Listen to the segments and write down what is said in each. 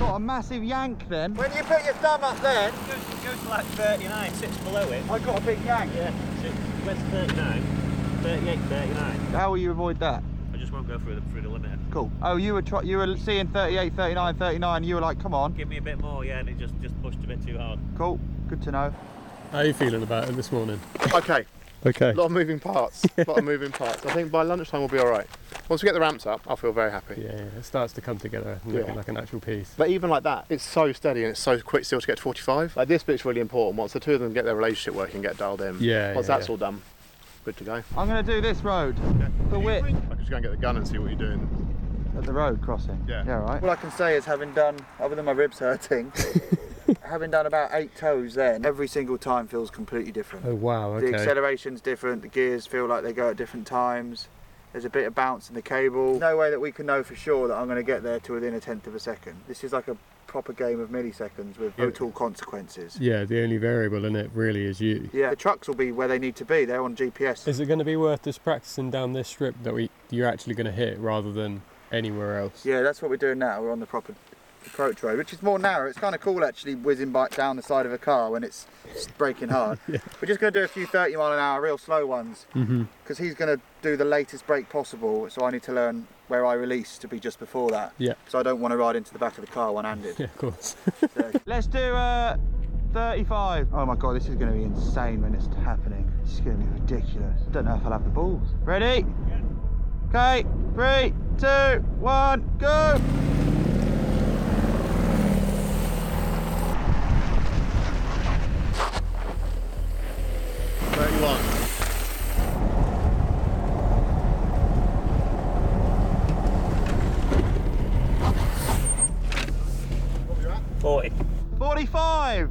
Got a massive yank then. When you put your thumb up there, It goes to like 39, sits below it. I got a big yank. Yeah, so it went to 39, 38, 39. How will you avoid that? I just won't go through the limiter. Cool. Oh, you were seeing 38, 39, 39. You were like, come on. Give me a bit more, yeah, and it just pushed a bit too hard. Cool. Good to know. How are you feeling about it this morning? Okay, Okay. a lot of moving parts. I think by lunchtime we'll be all right. Once we get the ramps up, I'll feel very happy. Yeah, it starts to come together and looking like an actual piece. But even like that, it's so steady and it's so quick still to get to 45. Like this bit's really important. Once the two of them get their relationship working, get dialed in. Yeah. Once that's all done, good to go. I'm going to do this road. The width. I can just go and get the gun and see what you're doing. At the road crossing? Yeah. Yeah, right. All I can say is having done, other than my ribs hurting, having done about 8 toes then, every single time feels completely different. Oh wow, okay. The acceleration's different, the gears feel like they go at different times. There's a bit of bounce in the cable. No way that we can know for sure that I'm going to get there to within 1/10 of a second. This is like a proper game of milliseconds with total consequences. Yeah, the only variable in it really is you. Yeah, the trucks will be where they need to be. They're on GPS. Is it going to be worth just practicing down this strip that you're actually going to hit rather than anywhere else? Yeah, that's what we're doing now. We're on the proper approach road, which is more narrow. It's kind of cool actually whizzing back down the side of a car when it's braking hard. Yeah. We're just going to do a few 30-mile-an-hour real slow ones because he's going to do the latest brake possible, so I need to learn where I release to be just before that. Yeah. So I don't want to ride into the back of the car one-handed. Yeah, of course. So. Let's do 35. Oh my god, this is going to be insane when it's happening. This is going to be ridiculous. I don't know if I'll have the balls. Ready? Okay, 3, 2, 1, go! 31. What were you at? 40. 45!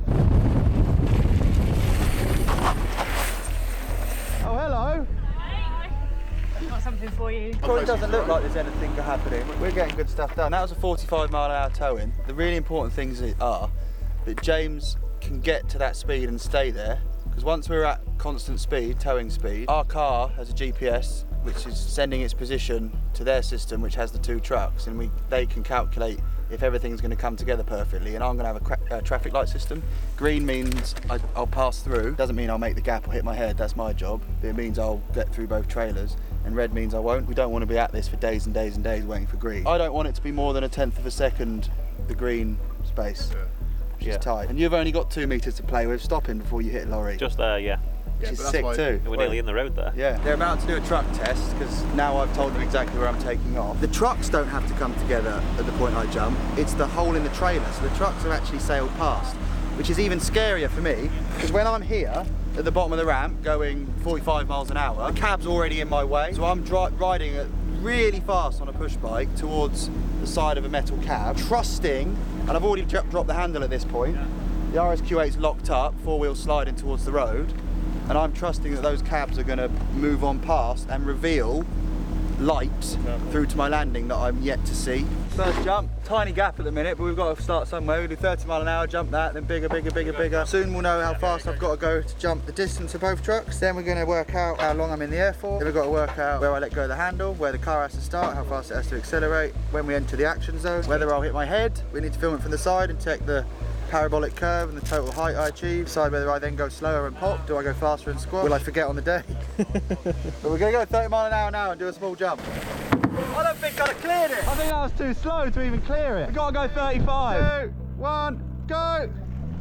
Oh, hello! I've got something for you. Probably doesn't look like there's anything happening. We're getting good stuff done. That was a 45-mile-an-hour tow-in. The really important things are that James can get to that speed and stay there. Because once we're at constant speed, towing speed, our car has a GPS which is sending its position to their system, which has the 2 trucks, and they can calculate if everything's going to come together perfectly. And I'm going to have a traffic light system. Green means I'll pass through. Doesn't mean I'll make the gap or hit my head. That's my job. It means I'll get through both trailers. And red means I won't. We don't want to be at this for days and days and days waiting for green. I don't want it to be more than 1/10 of a second, the green space. Which is tight. And you've only got 2 metres to play with, stopping before you hit a lorry. Just there, yeah. Which is but that's sick why- too. We're nearly in the road there. Yeah, they're about to do a truck test because now I've told them exactly where I'm taking off. The trucks don't have to come together at the point I jump, it's the hole in the trailer, so the trucks have actually sailed past, which is even scarier for me because when I'm here at the bottom of the ramp going 45 miles an hour, the cab's already in my way, so I'm riding at really fast on a push bike towards the side of a metal cab, trusting, and I've already dropped the handle at this point, the RSQ8's locked up, 4-wheel sliding towards the road, and I'm trusting that those cabs are going to move on past and reveal light through to my landing that I'm yet to see. First jump, tiny gap at the minute, but we've got to start somewhere. We do 30 mile an hour, jump that, then bigger, bigger, bigger, bigger. Soon we'll know how fast I've got to go to jump the distance of both trucks. Then we're going to work out how long I'm in the air for. Then we've got to work out where I let go of the handle, where the car has to start, how fast it has to accelerate, when we enter the action zone, whether I'll hit my head. We need to film it from the side and check the parabolic curve and the total height I achieve. Decide whether I then go slower and pop. Do I go faster and squat? Will I forget on the day? But we're going to go 30 mile an hour now and do a small jump. I don't think I'd have cleared it. I think that was too slow to even clear it. We've got to go 35. 2, 1, go!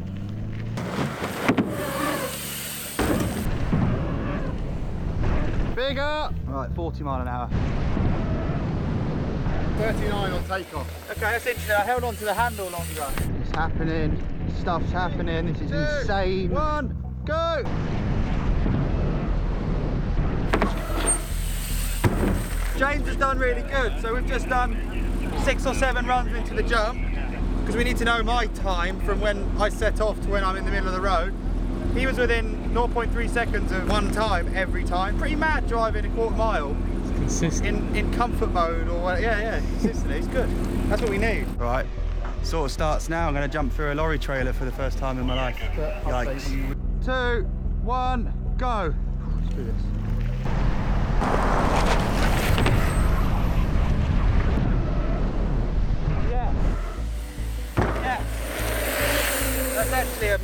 Bigger! Right, 40 mile an hour. 39 on takeoff. Okay, that's interesting. I held on to the handle longer. It's happening. Stuff's happening. This is insane. 1, go! James has done really good. So we've just done 6 or 7 runs into the jump because we need to know my time from when I set off to when I'm in the middle of the road. He was within 0.3 seconds of one time every time. Pretty mad driving a quarter mile. Consistent. In comfort mode or what? Yeah, consistently. It's good. That's what we need. Right, sort of starts now. I'm going to jump through a lorry trailer for the first time in my life. Yikes. 2, 1, go. Let's do this. Yeah.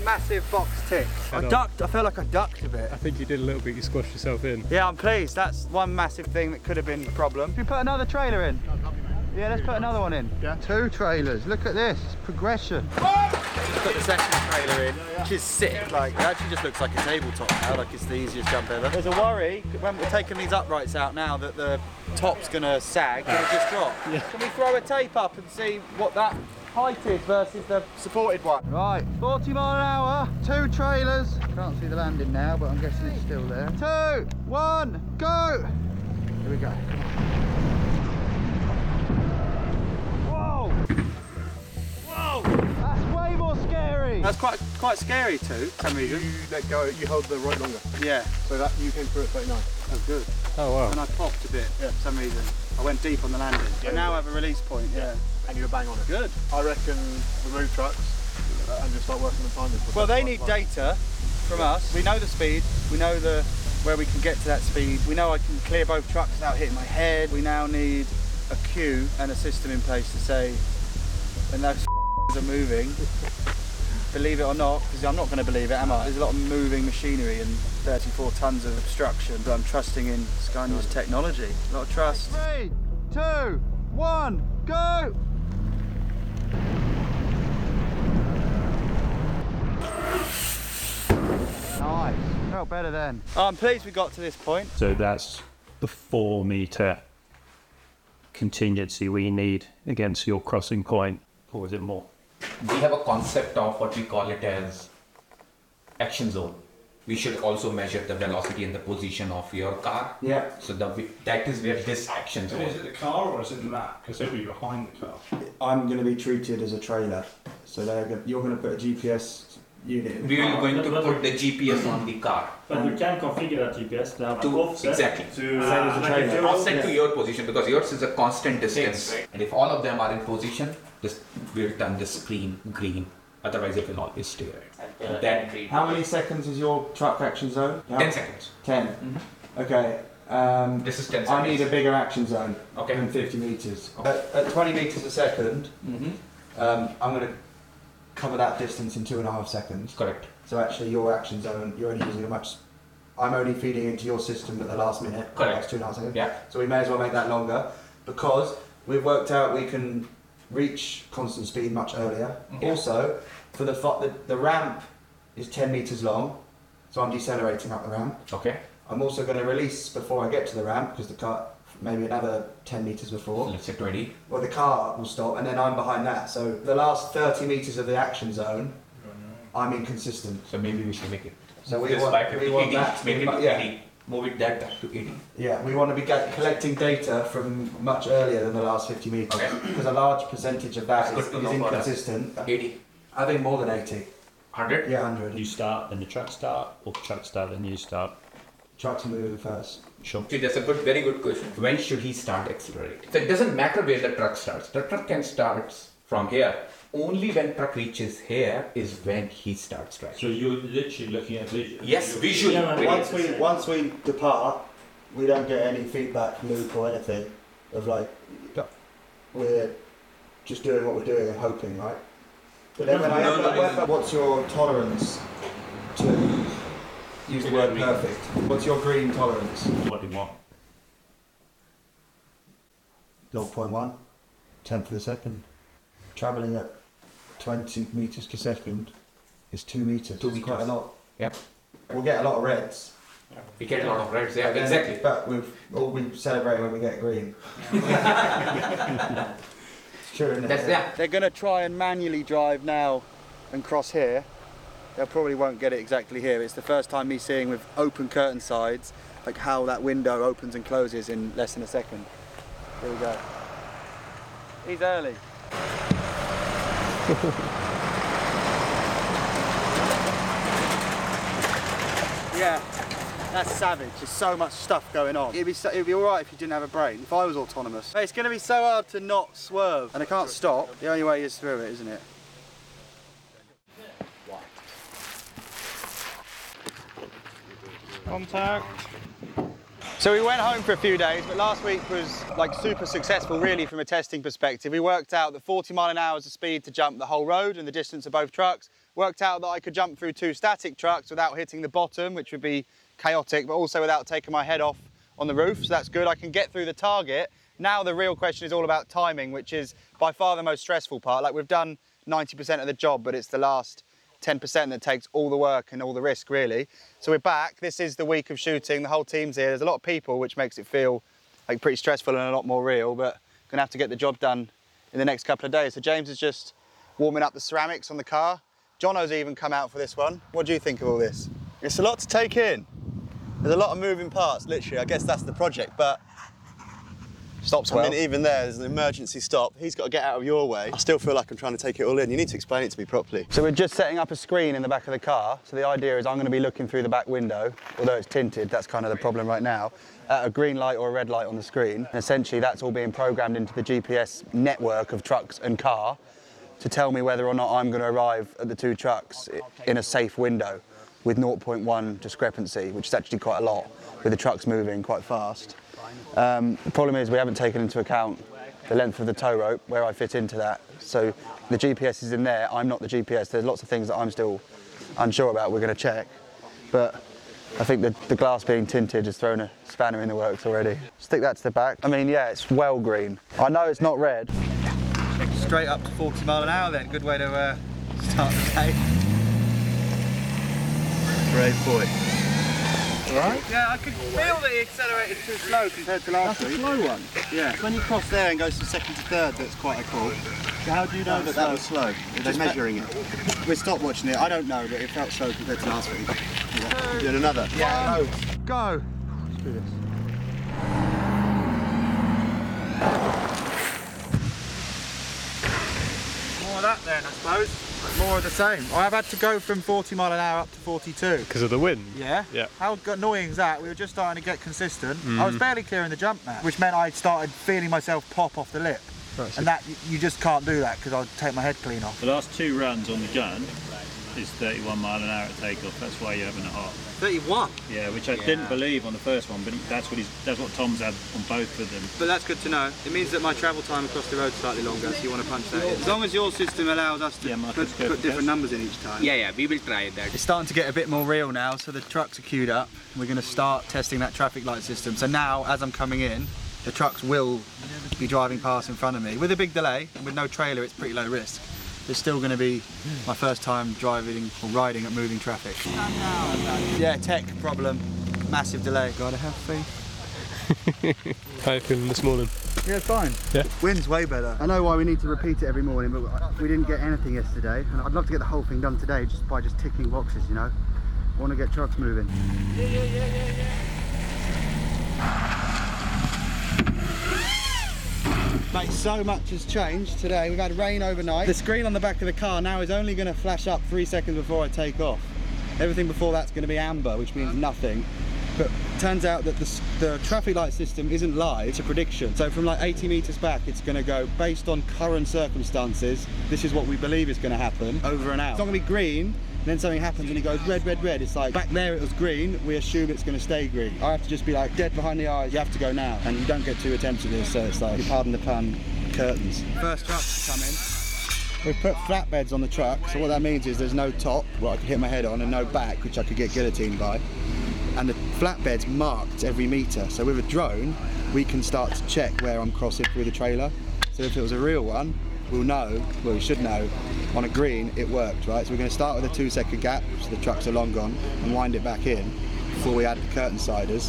massive box ticked. I feel like I ducked a bit. I think you did a little bit, you squashed yourself in. Yeah, I'm pleased. That's one massive thing that could have been a problem. Can we put another trailer in? Yeah, let's put another one in. Yeah. 2 trailers. Look at this. It's progression. Just put the second trailer in, which is sick. Like, it actually just looks like a tabletop now. Like, it's the easiest jump ever. There's a worry when we're taking these uprights out now that the top's gonna sag. It'll just drop. Yeah. Can we throw a tape up and see what that height is versus the supported one? Right, 40 mile an hour, 2 trailers. Can't see the landing now, but I'm guessing it's still there. 2, 1, go! Here we go. Come on. That's way more scary. That's quite scary too, for some reason. You let go, you hold the right longer. Yeah. So that you came through at 39. Oh, good. Oh, wow. And I popped a bit for some reason. I went deep on the landing. Yeah. I now have a release point, yeah. And you were bang on it. Good. I reckon remove trucks and just start working on timing. Well, they need data from us. We know the speed. We know where we can get to that speed. We know I can clear both trucks without hitting my head. We now need a queue and a system in place to say when those are moving, believe it or not, because I'm not going to believe it, am I? There's a lot of moving machinery and 34 tons of obstruction, but I'm trusting in Scania's technology. A lot of trust. 3, 2, 1, go! Nice. Felt better then. Oh, I'm pleased we got to this point. So that's the 4 meter contingency we need against your crossing point, or is it more? We have a concept of what we call it as action zone. We should also measure the velocity and the position of your car. Yeah. So that is where this action zone. Is it the car or is it the map? Because it'll be behind the car. I'm going to be treated as a trailer. So you're going to put a GPS unit in. We are going to put the GPS on the car. But we can configure that GPS to have To- an offset exactly. to as a like trailer. if you're- Offset to Yeah. your position because yours is a constant distance. And if all of them are in position, we'll turn the screen green. Otherwise, it will always stay red. Then green. How many seconds is your truck action zone? 10 seconds. 10. Okay. This is 10 I seconds. need a bigger action zone Okay. than 50 metres. At 20 metres a second, I'm going to cover that distance in 2.5 seconds. Correct. So actually your action zone, you're only using a much... I'm only feeding into your system at the last minute. Correct. That's 2.5 seconds. Yeah. So we may as well make that longer because we've worked out we can reach constant speed much earlier. Okay. Also, for the ramp is 10 metres long, so I'm decelerating up the ramp. Okay. I'm also going to release before I get to the ramp because the car, maybe another 10 metres before. Let's say 20. Well, the car will stop and then I'm behind that. So the last 30 metres of the action zone, I'm inconsistent. So maybe we should make it. So we This want, by 50, we want 80, that to make be, it to yeah, 80. Move it back to 80. yeah, we want to be collecting data from much earlier than the last 50 metres Okay. because a large percentage of that That's is good to know for us. inconsistent. 80. I think more than 80. 100. Yeah, 100. You start, then the truck start, or truck start, then you start. Trucks moving first. Sure. See, that's a very good question. When should he start accelerating? So it doesn't matter where the truck starts. The truck can start from here. Only when truck reaches here is when he starts driving. So you're literally looking at visual. Yes, visually. Yeah, man. Once we depart, we don't get any feedback from Luke or anything of like we're just doing what we're doing and hoping, right? But then what's your tolerance to use the word perfect? What's your green tolerance? What do you want? 0.1, 10th of a second. Travelling at 20 metres per second is 2 metres. 2 It's quite a metres. lot. Yep. We'll get a lot of reds. We get a lot of reds. Yeah, But then- exactly. But we celebrate when we get green. It's true, isn't it? That's yeah. They're going to try and manually drive now and cross here. They probably won't get it exactly here. It's the first time me seeing with open curtain sides, like how that window opens and closes in less than a second. Here we go. He's early. Yeah, that's savage. There's so much stuff going on. It'd be all right if you didn't have a brain, if I was autonomous. But it's going to be so hard to not swerve, and I can't stop. The only way is through it, isn't it? Contact. So we went home for a few days, but last week was like super successful really from a testing perspective. We worked out that 40 mile an hour is the speed to jump the whole road and the distance of both trucks. Worked out that I could jump through 2 static trucks without hitting the bottom, which would be chaotic, but also without taking my head off on the roof, so that's good. I can get through the target. Now the real question is all about timing, which is by far the most stressful part. Like we've done 90% of the job, but it's the last 10% that takes all the work and all the risk really. So we're back, this is the week of shooting, the whole team's here, there's a lot of people which makes it feel like pretty stressful and a lot more real, but gonna have to get the job done in the next couple of days. So James is just warming up the ceramics on the car. Jono's even come out for this one. What do you think of all this? It's a lot to take in. There's a lot of moving parts, literally. I guess that's the project, but stops well. I mean, even there's an emergency stop. He's got to get out of your way. I still feel like I'm trying to take it all in. You need to explain it to me properly. So we're just setting up a screen in the back of the car. So the idea is I'm going to be looking through the back window, although it's tinted, that's kind of the problem right now, at a green light or a red light on the screen. And essentially that's all being programmed into the GPS network of trucks and car to tell me whether or not I'm going to arrive at the 2 trucks in a safe window with 0.1 discrepancy, which is actually quite a lot, with the trucks moving quite fast. The problem is we haven't taken into account the length of the tow rope, where I fit into that. So the GPS is in there, I'm not the GPS. There's lots of things that I'm still unsure about, we're going to check. But I think the glass being tinted has thrown a spanner in the works already. Stick that to the back. I mean, yeah, it's well green. I know it's not red. Straight up to 40 mile an hour then, good way to start the day. Brave boy. Right? Yeah, I could feel that he accelerated too slow compared to last week. That's a slow one? Yeah. It's when you cross there and goes from 2nd to 3rd that's quite a call. So how do you know that was slow? Are they measuring it? We stopped watching it. I don't know, but it felt slow compared to last week. Doing another? Yeah. Go. Let's do this. More of that then, I suppose. More of the same. I've had to go from 40 mile an hour up to 42. Because of the wind? Yeah. Yeah. How annoying is that? We were just starting to get consistent. I was barely clearing the jump now, which meant I started feeling myself pop off the lip. Right, and that you just can't do that because I'll take my head clean off. The last 2 runs on the gun is 31 mile an hour at takeoff. That's why you're having a heart. 31? Yeah, which I didn't believe on the first one, but that's what Tom's had on both of them. But that's good to know. It means that my travel time across the road is slightly longer, so you want to punch that in. As long as your system allows us to put different numbers in each time. Yeah, we will try that. It's starting to get a bit more real now, so the trucks are queued up. We're going to start testing that traffic light system. So now, as I'm coming in, the trucks will be driving past in front of me. With a big delay, and with no trailer, it's pretty low risk. It's still going to be my first time driving or riding at moving traffic. Yeah, tech problem, massive delay. Gotta have faith. How are you feeling this morning? Yeah, it's fine. Yeah? Wind's way better. I know why we need to repeat it every morning, but we didn't get anything yesterday. And I'd love to get the whole thing done today just by ticking boxes, you know. I want to get trucks moving. Mate, so much has changed today. We've had rain overnight. The screen on the back of the car now is only going to flash up 3 seconds before I take off. Everything before that's going to be amber, which means nothing. But it turns out that the traffic light system isn't live, it's a prediction. So from like 80 meters back, it's going to go based on current circumstances. This is what we believe is going to happen over and out. It's not going to be green, and then something happens and it goes red, red, red. It's like back there it was green, we assume it's going to stay green. I have to just be like dead behind the eyes, you have to go now. And you don't get 2 attempts at this, so it's like, pardon the pun, curtains. First trucks to come in. We've put flatbeds on the truck, so what that means is there's no top, where I could hit my head on, and no back, which I could get guillotined by. And the flatbed's marked every metre, so with a drone, we can start to check where I'm crossing through the trailer. So if it was a real one, we'll know, well we should know, on a green it worked, right? So we're going to start with a 2-second gap, so the trucks are long gone, and wind it back in before we add the curtain siders.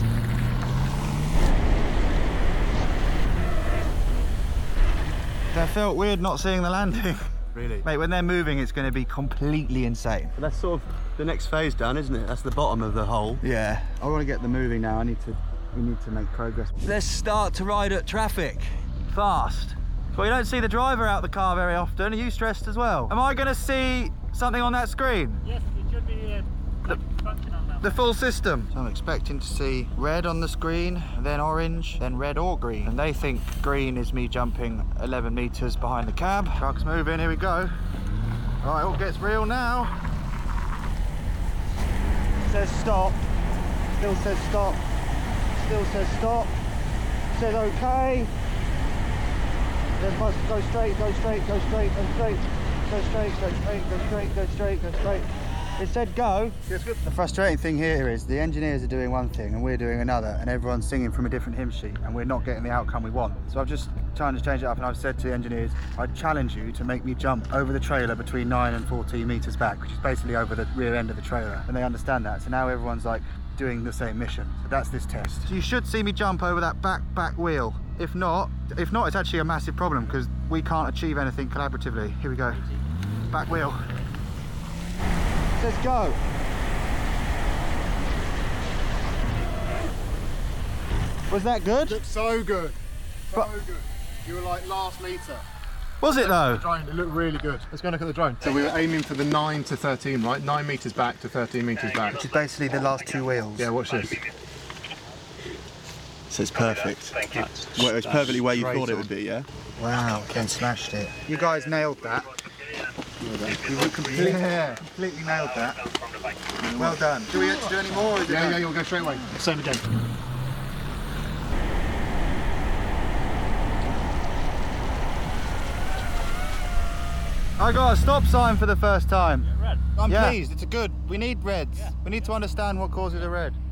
That felt weird not seeing the landing. Really? Mate, when they're moving, it's going to be completely insane. But that's sort of the next phase done, isn't it? That's the bottom of the hole. Yeah. I want to get them moving now. We need to make progress. Let's start to ride at traffic. Fast. Well, you don't see the driver out the car very often. Are you stressed as well? Am I going to see something on that screen? Yes, it should be function on that. The full system. So I'm expecting to see red on the screen, then orange, then red or green. And they think green is me jumping 11 meters behind the cab. Truck's moving, here we go. All right, all gets real now. Says stop, still says stop. still says stop, says okay, then must go straight, go straight, go straight, go straight, go straight, go straight, go straight, go straight, go straight. It said go. Yes, good. The frustrating thing here is the engineers are doing one thing and we're doing another, and everyone's singing from a different hymn sheet and we're not getting the outcome we want. So I've just trying to change it up, and I've said to the engineers, I challenge you to make me jump over the trailer between 9 and 14 metres back, which is basically over the rear end of the trailer, and they understand that. So now everyone's like doing the same mission. So that's this test. So you should see me jump over that back wheel. If not, it's actually a massive problem because we can't achieve anything collaboratively. Here we go. Back wheel. It says go. Was that good? Looked so good. So But- good. You were like last metre. Was it though? The drone, it looked really good. Let's go and look at the drone. So we were aiming for the 9 to 13, right? 9 metres back to 13 metres back. Which is basically the last two wheels. Yeah, watch this. So it's perfect. Well, it's perfectly where you thought it would be, yeah? Wow, Ken smashed it. You guys nailed that. You completely nailed that. Well done. Do we have to do any more? Or is it done? Yeah, you'll go straight away. Same again. I got a stop sign for the first time. Red. I'm pleased, it's a good. We need reds. We need to understand what causes a red.